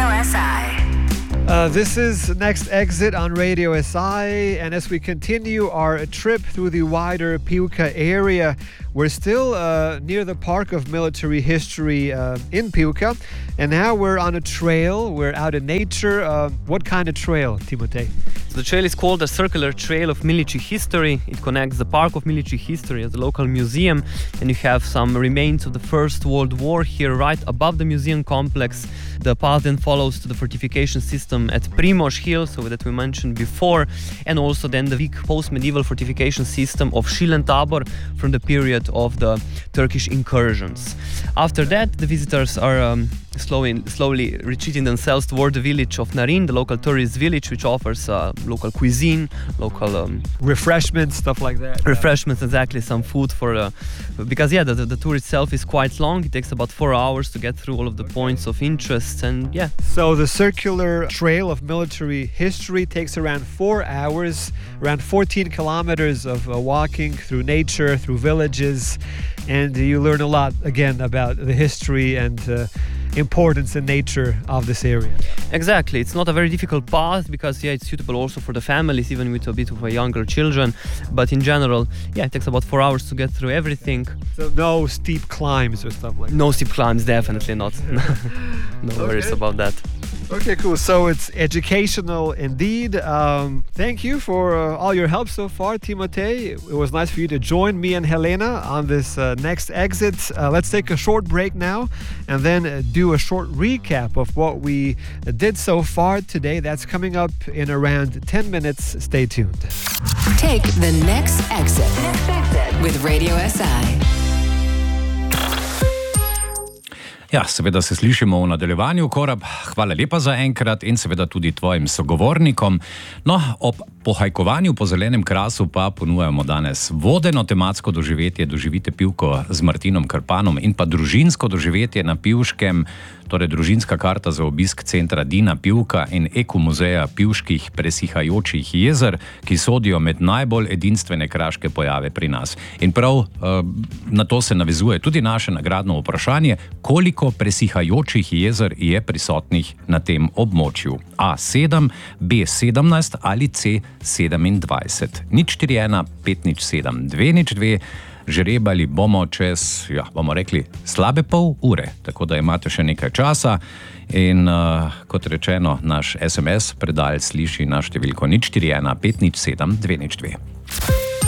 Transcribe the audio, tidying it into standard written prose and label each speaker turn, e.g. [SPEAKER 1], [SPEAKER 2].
[SPEAKER 1] Radio SI.
[SPEAKER 2] This is Next Exit on Radio SI, and as we continue our trip through the wider Pivka area, we're still near the Park of Military History in Pivka, and now we're on a trail. We're out in nature. What kind of trail, Timotej?
[SPEAKER 3] The trail is called the Circular Trail of Military History. It connects the Park of Military History as a local museum, and you have some remains of the First World War here right above the museum complex. The path then follows to the fortification system at Primož Hill, so that we mentioned before, and also then the weak post-medieval fortification system of Šilen Tabor from the period of the Turkish incursions. After that, the visitors are slowly retreating themselves toward the village of Narin, the local tourist village, which offers local cuisine, local
[SPEAKER 2] refreshments, stuff like that.
[SPEAKER 3] Refreshments, exactly, some food for because the tour itself is quite long. It takes about 4 hours to get through all of the points of interest, and
[SPEAKER 2] So the Circular Trail of Military History takes around 4 hours, around 14 kilometers of walking through nature, through villages, and you learn a lot again about the history and importance and nature of this area.
[SPEAKER 3] Exactly. It's not a very difficult path because it's suitable also for the families, even with a bit of younger children. But in general, it takes about 4 hours to get through everything.
[SPEAKER 2] So no steep climbs or stuff like that?
[SPEAKER 3] No steep climbs, definitely not. No worries about that.
[SPEAKER 2] Okay, cool. So it's educational indeed. Thank you for all your help so far, Timotej. It was nice for you to join me and Helena on this next exit. Let's take a short break now and then do a short recap of what we did so far today. That's coming up in around 10 minutes. Stay tuned.
[SPEAKER 1] Take the next exit with Radio SI.
[SPEAKER 4] Ja, seveda se slišimo v nadaljevanju, Korab. Hvala lepa za enkrat in seveda tudi tvojim sogovornikom. No, ob pohajkovanju po zelenem krasu pa ponujamo danes vodeno tematsko doživetje Doživite Pivko z Martinom Krpanom in pa družinsko doživetje na Pivškem, torej družinska karta za obisk centra Dina Pivka in ekomuzeja pivških presihajočih jezer, ki sodijo med najbolj edinstvene kraške pojave pri nas. In prav na to se navezuje tudi naše nagradno vprašanje, koliko presihajočih jezer je prisotnih na tem območju. A7, B17 ali C27. 041 507 202. Žrebali bomo čez, bomo rekli, slabe pol ure, tako da imate še nekaj časa. In kot rečeno, naš SMS predal sliši na številko 041 507 202.